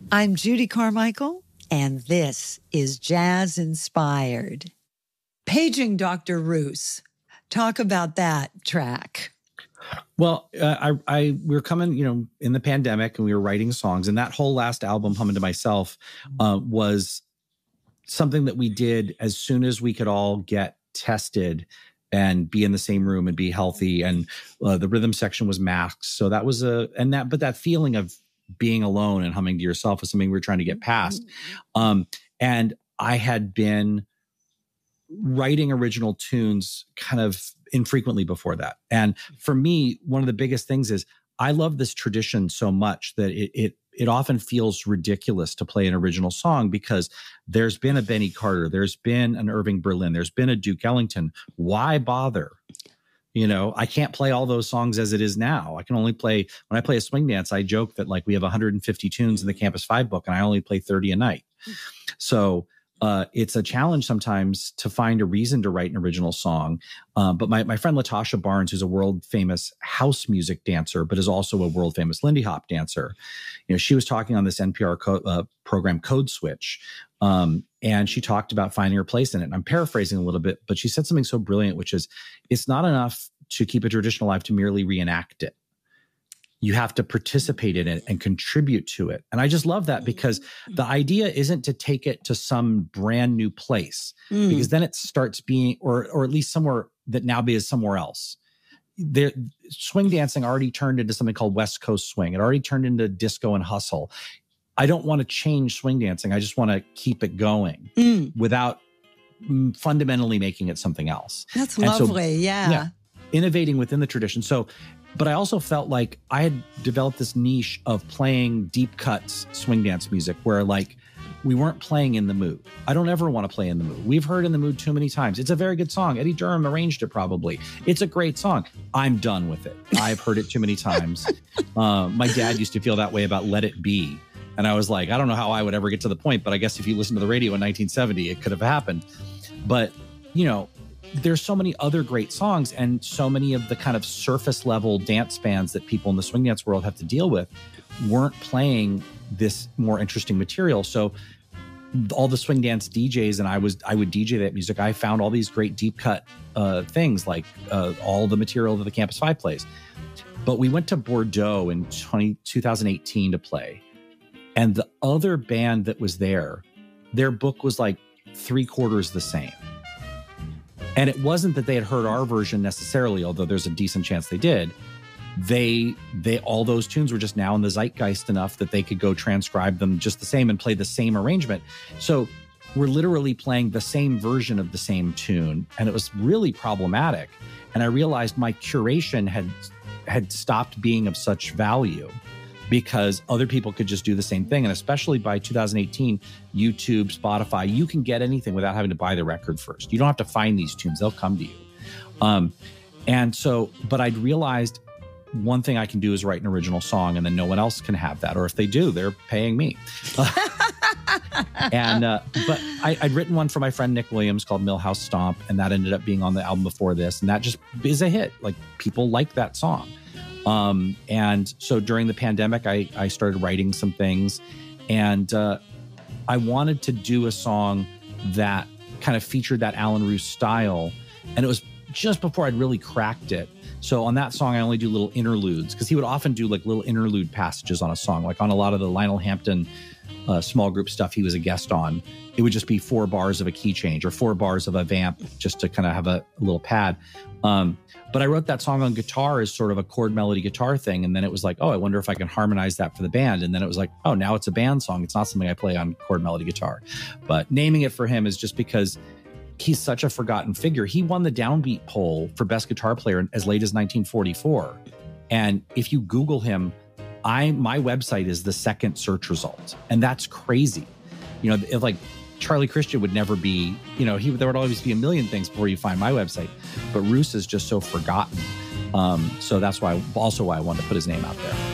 I'm Judy Carmichael, and this is Jazz Inspired. Paging Dr. Roos. Talk about that track. Well, we were coming, in the pandemic, and we were writing songs, and that whole last album, Humming to Myself, was something that we did as soon as we could all get tested and be in the same room and be healthy. And the rhythm section was masks, so that was but that feeling of being alone and humming to yourself was something we were trying to get past. And I had been writing original tunes kind of infrequently before that. And for me, one of the biggest things is I love this tradition so much that it often feels ridiculous to play an original song because there's been a Benny Carter, there's been an Irving Berlin, there's been a Duke Ellington. Why bother? I can't play all those songs as it is now. I can only play, when I play a swing dance, I joke that we have 150 tunes in the Campus 5 book and I only play 30 a night. So it's a challenge sometimes to find a reason to write an original song. But my friend Latasha Barnes, who's a world famous house music dancer, but is also a world famous Lindy Hop dancer, she was talking on this NPR program Code Switch. And she talked about finding her place in it. And I'm paraphrasing a little bit, but she said something so brilliant, which is it's not enough to keep a tradition alive to merely reenact it. You have to participate in it and contribute to it. And I just love that because the idea isn't to take it to some brand new place, because then it starts being, or at least somewhere that now is somewhere else. Swing dancing already turned into something called West Coast swing. It already turned into disco and hustle. I don't want to change swing dancing. I just want to keep it going without fundamentally making it something else. That's lovely. Yeah. Innovating within the tradition. But I also felt like I had developed this niche of playing deep cuts swing dance music where we weren't playing In the Mood. I don't ever want to play In the Mood. We've heard In the Mood too many times. It's a very good song. Eddie Durham arranged it probably. It's a great song. I'm done with it. I've heard it too many times. My dad used to feel that way about Let It Be. And I was like, I don't know how I would ever get to the point, but I guess if you listen to the radio in 1970, it could have happened. But, there's so many other great songs and so many of the kind of surface level dance bands that people in the swing dance world have to deal with weren't playing this more interesting material. So all the swing dance DJs, and I would DJ that music. I found all these great deep cut things like all the material that the Campus 5 plays. But we went to Bordeaux in 2018 to play. And the other band that was there, their book was 3/4 the same. And it wasn't that they had heard our version necessarily, although there's a decent chance they did. They all those tunes were just now in the zeitgeist enough that they could go transcribe them just the same and play the same arrangement. So we're literally playing the same version of the same tune. And it was really problematic. And I realized my curation had stopped being of such value because other people could just do the same thing. And especially by 2018, YouTube, Spotify, you can get anything without having to buy the record first. You don't have to find these tunes. They'll come to you. But I'd realized one thing I can do is write an original song and then no one else can have that. Or if they do, they're paying me. But I'd written one for my friend Nick Williams called Millhouse Stomp. And that ended up being on the album before this. And that just is a hit. People like that song. And so during the pandemic, I started writing some things and I wanted to do a song that kind of featured that Alan Roos style. And it was just before I'd really cracked it. So on that song, I only do little interludes because he would often do little interlude passages on a song, on a lot of the Lionel Hampton small group stuff he was a guest on. It would just be 4 bars of a key change or 4 bars of a vamp just to kind of have a little pad. But I wrote that song on guitar as sort of a chord melody guitar thing. And then it was I wonder if I can harmonize that for the band. And then it was now it's a band song. It's not something I play on chord melody guitar. But naming it for him is just because he's such a forgotten figure. He won the Downbeat poll for best guitar player as late as 1944. And if you Google him, my website is the second search result. And that's crazy. Charlie Christian would never be, there would always be a million things before you find my website. But Roos is just so forgotten. So that's why I wanted to put his name out there.